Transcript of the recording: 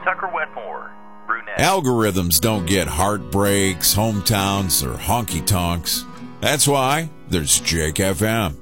Tucker Wetmore, brunette. Algorithms don't get heartbreaks, hometowns, or honky-tonks. That's why there's Jake FM.